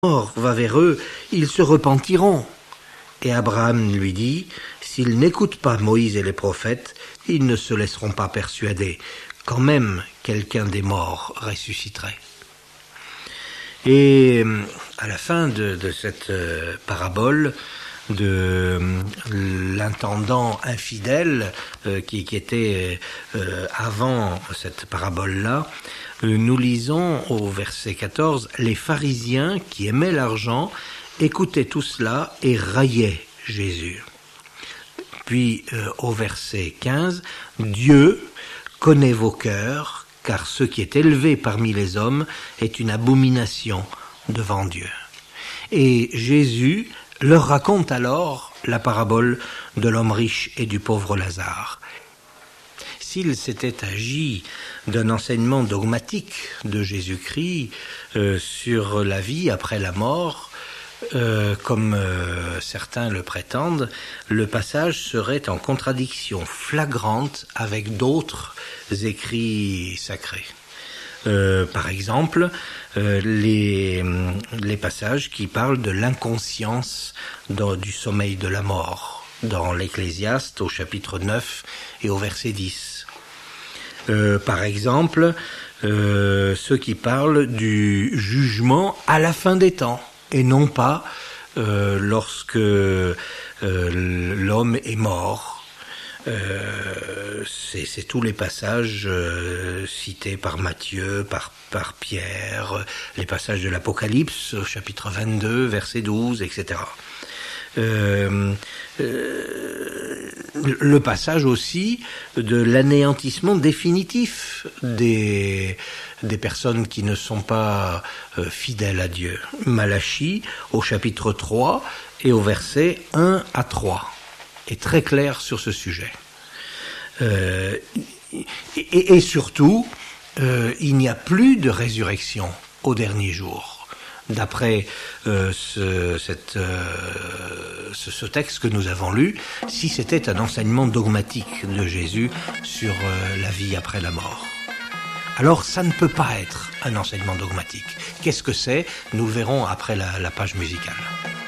mort va vers eux, ils se repentiront. Et Abraham lui dit, s'ils n'écoutent pas Moïse et les prophètes, ils ne se laisseront pas persuader. Quand même, quelqu'un des morts ressusciterait. Et à la fin de cette parabole de l'intendant infidèle qui était avant cette parabole-là, nous lisons au verset 14, « Les pharisiens qui aimaient l'argent écoutaient tout cela et raillaient Jésus. » Puis au verset 15, « Dieu connaît vos cœurs, car ce qui est élevé parmi les hommes est une abomination devant Dieu. » Et Jésus leur raconte alors la parabole de l'homme riche et du pauvre Lazare. S'il s'était agi d'un enseignement dogmatique de Jésus-Christ sur la vie après la mort, comme certains le prétendent, le passage serait en contradiction flagrante avec d'autres écrits sacrés. Par exemple, les passages qui parlent de l'inconscience du sommeil de la mort, dans l'Ecclésiaste au chapitre 9 et au verset 10. Par exemple, ceux qui parlent du jugement à la fin des temps, et non pas lorsque l'homme est mort. C'est tous les passages cités par Matthieu, par Pierre, les passages de l'Apocalypse, au chapitre 22, verset 12, etc. Le passage aussi de l'anéantissement définitif des personnes qui ne sont pas fidèles à Dieu. Malachie, au chapitre 3 et au verset 1 à 3, est très clair sur ce sujet. Et surtout, il n'y a plus de résurrection au dernier jour. D'après ce texte que nous avons lu, si c'était un enseignement dogmatique de Jésus sur la vie après la mort. Alors ça ne peut pas être un enseignement dogmatique. Qu'est-ce que c'est ? Nous le verrons après la page musicale.